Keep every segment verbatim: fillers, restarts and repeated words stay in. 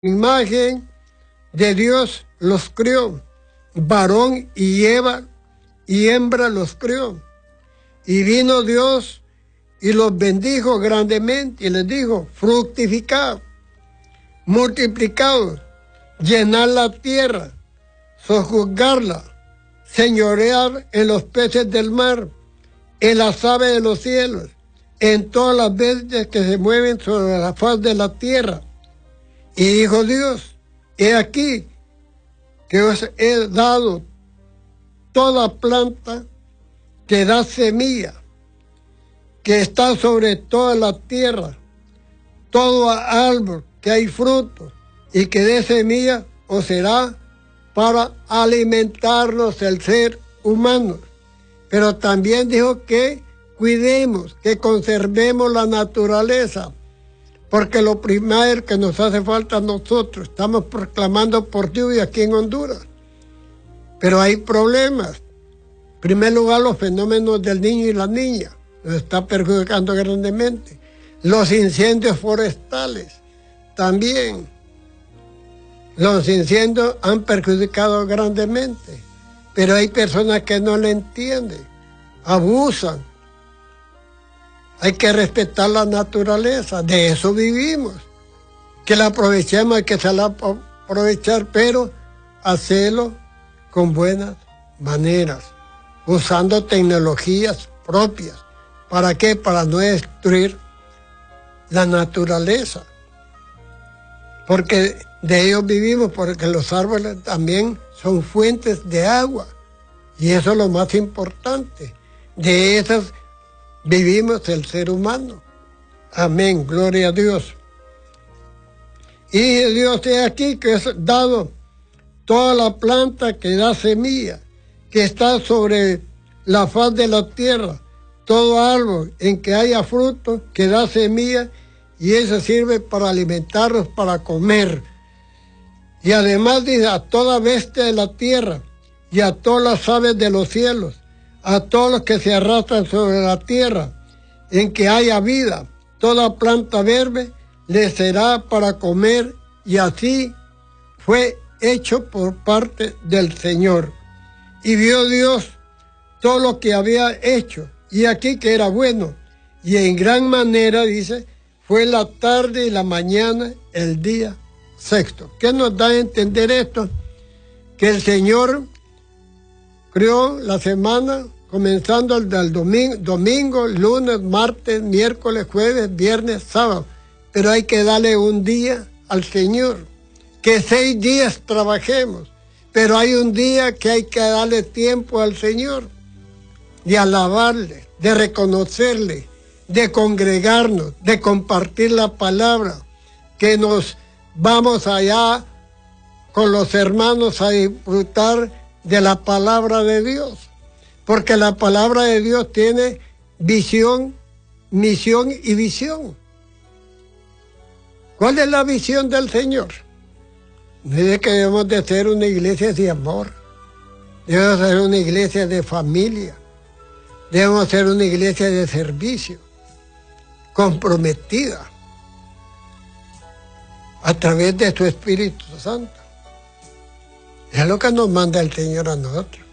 Imagen de Dios los crió, varón y Eva y hembra los crió. Y vino Dios y los bendijo grandemente y les dijo: fructificad, multiplicaos, llenad la tierra, sojuzgarla, señorear en los peces del mar, en las aves de los cielos, en todas las bestias que se mueven sobre la faz de la tierra. Y dijo Dios: he aquí que os he dado toda planta que da semilla, que está sobre toda la tierra, todo árbol que hay fruto y que dé semilla, os será para alimentarnos el ser humano. Pero también dijo que cuidemos, que conservemos la naturaleza, porque lo primero que nos hace falta a nosotros, estamos proclamando por lluvia aquí en Honduras, pero hay problemas. En primer lugar, los fenómenos del niño y la niña nos está perjudicando grandemente. Los incendios forestales también. Los incendios han perjudicado grandemente, pero hay personas que no le entienden, abusan. Hay que respetar la naturaleza, de eso vivimos. Que la aprovechemos, hay que saber aprovechar, pero hacerlo con buenas maneras, usando tecnologías propias. ¿Para qué? Para no destruir la naturaleza. Porque de ellos vivimos, porque los árboles también son fuentes de agua. Y eso es lo más importante. De esas vivimos el ser humano. Amén, gloria a Dios. Y Dios es aquí que es dado toda la planta que da semilla, que está sobre la faz de la tierra, todo árbol en que haya fruto, que da semilla, y eso sirve para alimentarnos, para comer. Y además dice: a toda bestia de la tierra, y a todas las aves de los cielos, a todos los que se arrastran sobre la tierra, en que haya vida, toda planta verde le será para comer, y así fue hecho por parte del Señor. Y vio Dios todo lo que había hecho, y aquí que era bueno, y en gran manera, dice, fue la tarde y la mañana el día sexto. ¿Qué nos da a entender esto? Que el Señor creó la semana comenzando el del domingo, domingo, lunes, martes, miércoles, jueves, viernes, sábado. Pero hay que darle un día al Señor. Que seis días trabajemos, pero hay un día que hay que darle tiempo al Señor, de alabarle, de reconocerle, de congregarnos, de compartir la palabra, que nos vamos allá con los hermanos a disfrutar de la palabra de Dios, porque la palabra de Dios tiene visión, misión y visión. ¿Cuál es la visión del Señor? Dice que debemos de ser una iglesia de amor, debemos ser una iglesia de familia, debemos ser una iglesia de servicio, comprometida a través de su Espíritu Santo. Es lo que nos manda el Señor a nosotros.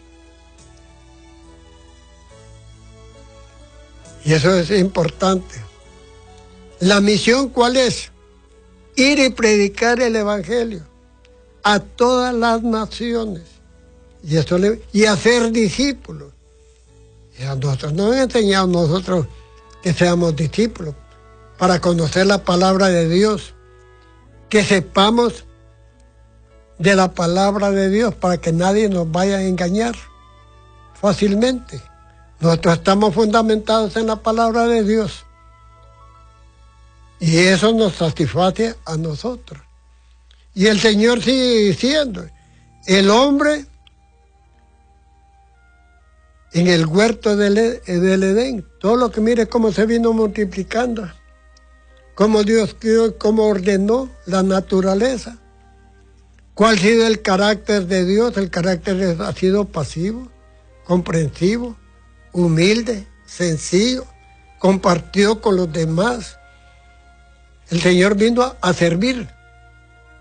Y eso es importante. ¿La misión cuál es? Ir y predicar el Evangelio a todas las naciones. Y, eso le, y hacer discípulos. Y a nosotros nos han enseñado nosotros que seamos discípulos para conocer la palabra de Dios, que sepamos de la palabra de Dios para que nadie nos vaya a engañar fácilmente. Nosotros estamos fundamentados en la palabra de Dios y eso nos satisface a nosotros. Y el Señor sigue diciendo: el hombre en el huerto del, del Edén, todo lo que mire cómo se vino multiplicando, cómo Dios creó, cómo ordenó la naturaleza. ¿Cuál ha sido el carácter de Dios? El carácter ha sido pasivo, comprensivo, humilde, sencillo, compartió con los demás. El Señor vino a servir.